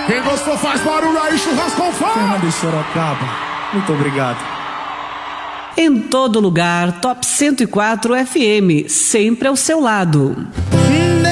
Quem gostou faz barulho aí, churrasco com fome. Fernando Sorocaba, muito obrigado. Em todo lugar, Top 104 FM, sempre ao seu lado.